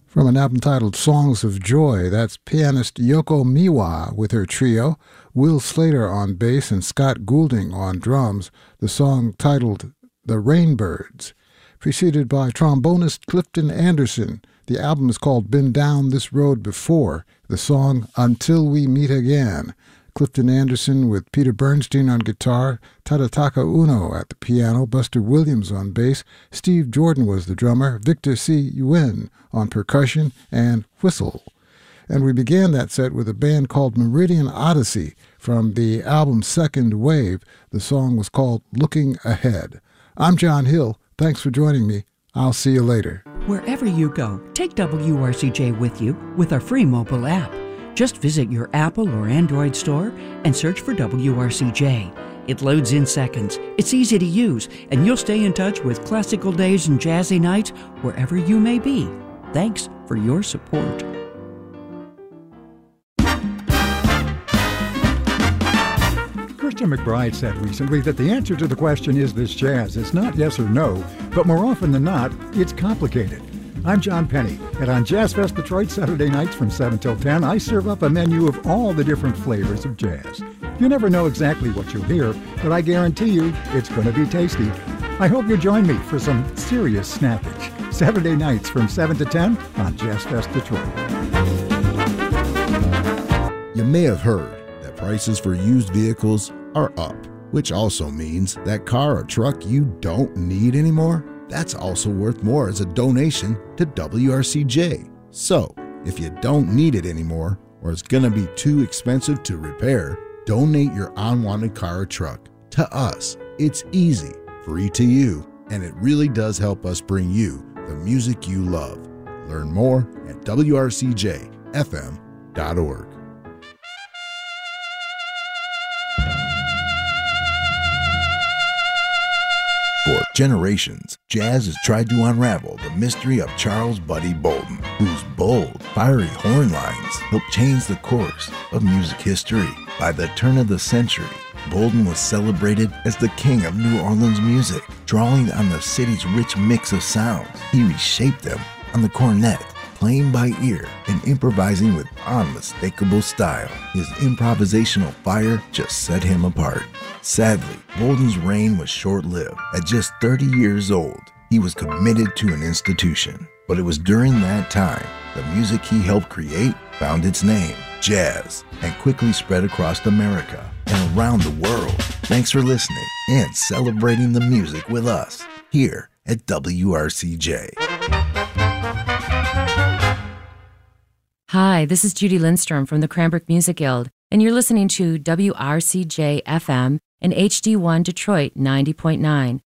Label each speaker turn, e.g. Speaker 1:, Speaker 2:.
Speaker 1: From an album titled Songs of Joy, that's pianist Yoko Miwa with her trio, Will Slater on bass and Scott Goulding on drums, the song titled The Rainbirds. Preceded by trombonist Clifton Anderson. The album is called Been Down This Road Before, the song Until We Meet Again. Clifton Anderson with Peter Bernstein on guitar, Tadataka Uno at the piano, Buster Williams on bass, Steve Jordan was the drummer, Victor C. Yuen on percussion, and whistle. And we began that set with a band called Meridian Odyssey from the album Second Wave. The song was called Looking Ahead. I'm John Hill. Thanks for joining me. I'll see you later.
Speaker 2: Wherever you go, take WRCJ with you with our free mobile app. Just visit your Apple or Android store and search for WRCJ. It loads in seconds, it's easy to use, and you'll stay in touch with classical days and jazzy nights wherever you may be. Thanks for your support.
Speaker 3: Christian McBride said recently that the answer to the question, is this jazz? It's not yes or no, but more often than not, it's complicated. I'm John Penny, and on Jazz Fest Detroit Saturday nights from 7 till 10, I serve up a menu of all the different flavors of jazz. You never know exactly what you'll hear, but I guarantee you it's going to be tasty. I hope you join me for some serious snackage. Saturday nights from 7 to 10 on Jazz Fest Detroit.
Speaker 4: You may have heard that prices for used vehicles are up, which also means that car or truck you don't need anymore, that's also worth more as a donation to WRCJ. So, if you don't need it anymore, or it's going to be too expensive to repair, donate your unwanted car or truck to us. It's easy, free to you, and it really does help us bring you the music you love. Learn more at WRCJFM.org. For generations, jazz has tried to unravel the mystery of Charles Buddy Bolden, whose bold, fiery horn lines helped change the course of music history. By the turn of the century, Bolden was celebrated as the king of New Orleans music. Drawing on the city's rich mix of sounds, he reshaped them on the cornet, playing by ear and improvising with unmistakable style. His improvisational fire just set him apart. Sadly, Bolden's reign was short-lived. At just 30 years old, he was committed to an institution. But it was during that time, the music he helped create found its name, jazz, and quickly spread across America and around the world. Thanks for listening and celebrating the music with us here at WRCJ.
Speaker 5: Hi, this is Judy Lindstrom from the Cranbrook Music Guild, and you're listening to WRCJ FM and HD1 Detroit 90.9.